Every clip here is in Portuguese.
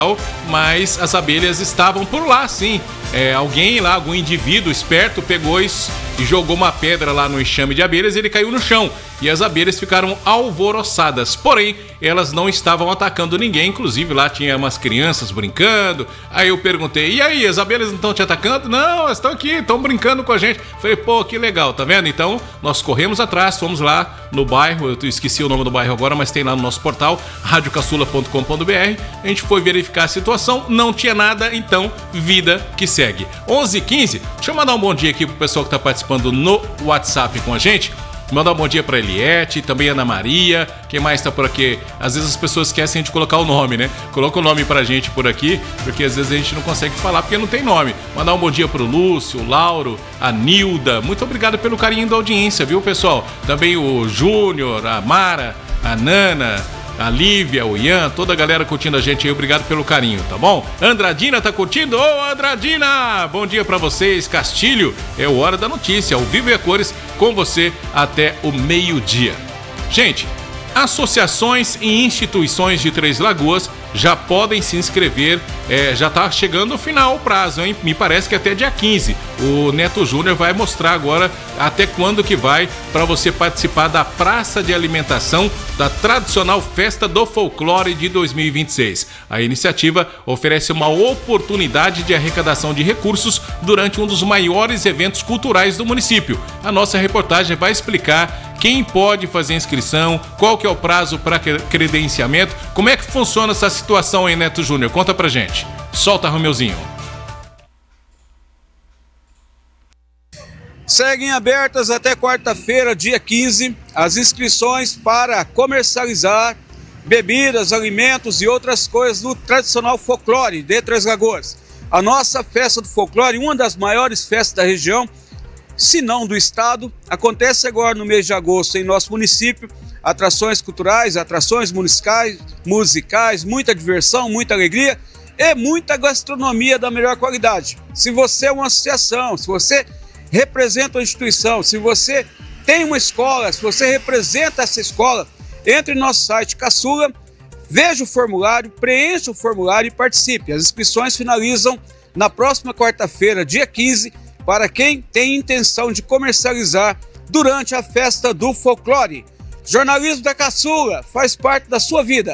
mas as abelhas estavam por lá, sim. Alguém lá, algum indivíduo esperto, pegou e jogou uma pedra lá no enxame de abelhas e ele caiu no chão. E as abelhas ficaram alvoroçadas. Porém, elas não estavam atacando ninguém. Inclusive, lá tinha umas crianças brincando. Aí eu perguntei, e aí, as abelhas não estão te atacando? Não, elas estão aqui, estão brincando com a gente. Falei, pô, que legal, tá vendo? Então, nós corremos atrás, fomos lá no bairro. Eu esqueci o nome do bairro agora, mas tem lá no nosso portal, radiocaçula.com.br. A gente foi verificar a situação, não tinha nada, então, vida que segue. 11h15, deixa eu mandar um bom dia aqui pro pessoal que tá participando no WhatsApp com a gente. Mandar um bom dia pra Eliette, também Ana Maria. Quem mais tá por aqui? Às vezes as pessoas esquecem de colocar o nome, né? Coloca o nome pra gente por aqui, porque às vezes a gente não consegue falar porque não tem nome. Mandar um bom dia pro Lúcio, o Lauro, a Nilda. Muito obrigado pelo carinho da audiência, viu, pessoal? Também o Júnior, a Mara, a Nana, a Lívia, o Ian, toda a galera curtindo a gente aí, obrigado pelo carinho, tá bom? Andradina tá curtindo? Ô, Andradina! Bom dia pra vocês, Castilho, é o Hora da Notícia, ao vivo e a cores, com você até o meio-dia. Gente, associações e instituições de Três Lagoas já podem se inscrever, já tá chegando o final o prazo, hein? Me parece que até dia 15. O Neto Júnior vai mostrar agora até quando que vai para você participar da praça de alimentação da tradicional Festa do Folclore de 2026. A iniciativa oferece uma oportunidade de arrecadação de recursos durante um dos maiores eventos culturais do município. A nossa reportagem vai explicar quem pode fazer inscrição, qual que é o prazo para credenciamento, como é que funciona essa situação aí, Neto Júnior? Conta pra gente. Solta, Romeuzinho. Seguem abertas até quarta-feira, dia 15, as inscrições para comercializar bebidas, alimentos e outras coisas do tradicional folclore de Três Lagoas. A nossa festa do folclore, uma das maiores festas da região, se não do estado, acontece agora no mês de agosto em nosso município. Atrações culturais, atrações musicais, muita diversão, muita alegria e muita gastronomia da melhor qualidade. Se você é uma associação, se você representa uma instituição, se você tem uma escola, se você representa essa escola, entre no nosso site Caçula, veja o formulário, preencha o formulário e participe. As inscrições finalizam na próxima quarta-feira, dia 15, para quem tem intenção de comercializar durante a Festa do Folclore. Jornalismo da Caçula faz parte da sua vida.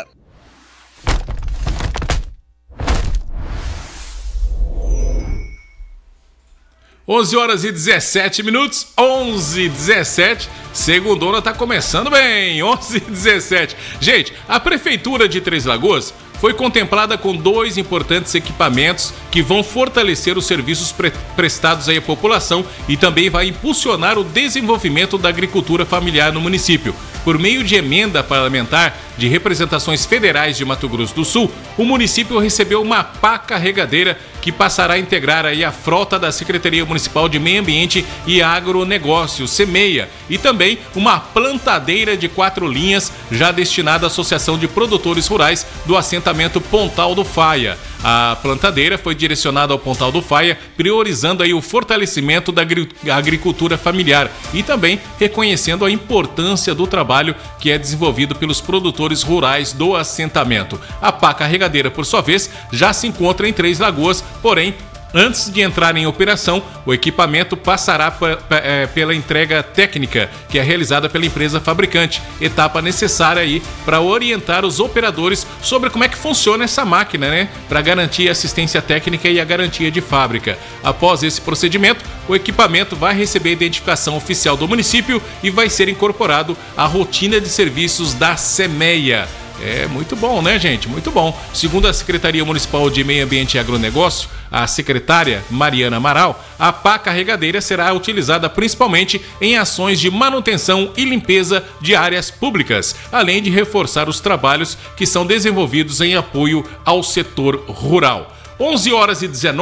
Onze horas e 17 minutos, 11h17, segundona tá começando bem, 11h17. Gente, a Prefeitura de Três Lagoas foi contemplada com 2 importantes equipamentos que vão fortalecer os serviços prestados aí à população e também vai impulsionar o desenvolvimento da agricultura familiar no município. Por meio de emenda parlamentar de representações federais de Mato Grosso do Sul, o município recebeu uma pá carregadeira que passará a integrar aí a frota da Secretaria Municipal de Meio Ambiente e Agronegócio, SEMEIA, e também uma plantadeira de 4 linhas já destinada à Associação de Produtores Rurais do assentamento Pontal do Faia. A plantadeira foi direcionada ao Pontal do Faia, priorizando aí o fortalecimento da agricultura familiar e também reconhecendo a importância do trabalho que é desenvolvido pelos produtores rurais do assentamento. A pá carregadeira, por sua vez, já se encontra em Três Lagoas, porém, antes de entrar em operação, o equipamento passará pela entrega técnica, que é realizada pela empresa fabricante, etapa necessária aí para orientar os operadores sobre como é que funciona essa máquina, né? Para garantir a assistência técnica e a garantia de fábrica. Após esse procedimento, o equipamento vai receber a identificação oficial do município e vai ser incorporado à rotina de serviços da SEMEIA. É muito bom, né, gente? Muito bom. Segundo a Secretaria Municipal de Meio Ambiente e Agronegócio, a secretária Mariana Amaral, a pá carregadeira será utilizada principalmente em ações de manutenção e limpeza de áreas públicas, além de reforçar os trabalhos que são desenvolvidos em apoio ao setor rural. 11 horas e 19,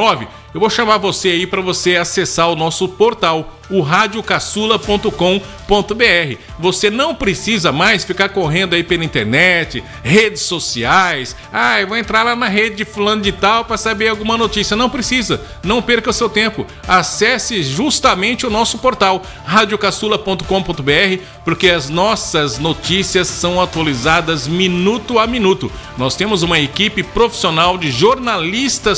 eu vou chamar você aí para você acessar o nosso portal, o radiocaçula.com.br. Você não precisa mais ficar correndo aí pela internet, redes sociais. Eu vou entrar lá na rede de fulano de tal para saber alguma notícia. Não precisa, não perca o seu tempo. Acesse justamente o nosso portal, radiocaçula.com.br, porque as nossas notícias são atualizadas minuto a minuto. Nós temos uma equipe profissional de jornalistas